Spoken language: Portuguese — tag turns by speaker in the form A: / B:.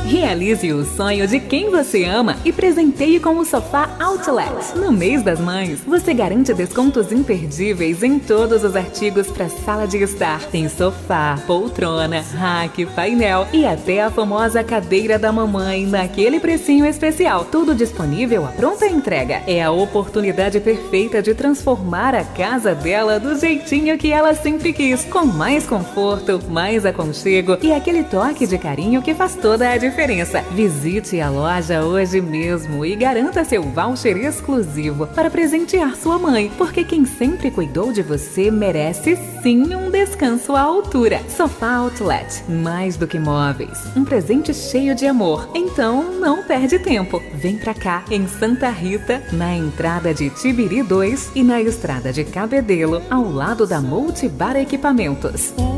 A: Realize o sonho de quem você ama e presenteie com o Sofá Outlet. No mês das mães, você garante descontos imperdíveis em todos os artigos para sala de estar. Tem sofá, poltrona, rack, painel e até a famosa cadeira da mamãe naquele precinho especial. Tudo disponível à pronta entrega. É a oportunidade perfeita de transformar a casa dela do jeitinho que ela sempre quis, com mais conforto, mais aconchego e aquele toque de carinho que faz toda a diferença. Visite a loja hoje mesmo e garanta seu voucher exclusivo para presentear sua mãe, porque quem sempre cuidou de você merece sim um descanso à altura. Sofá Outlet, mais do que móveis, um presente cheio de amor. Então não perde tempo, vem pra cá em Santa Rita, na entrada de Tibiri 2 e na estrada de Cabedelo, ao lado da Multibar Equipamentos.